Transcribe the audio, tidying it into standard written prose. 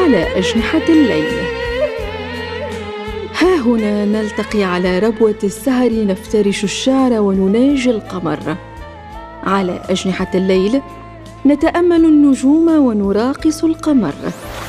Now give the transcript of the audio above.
على أجنحة الليل. ها هنا نلتقي على ربوة السهر، نفترش الشعر ونناجي القمر. على أجنحة الليل نتأمل النجوم ونراقص القمر.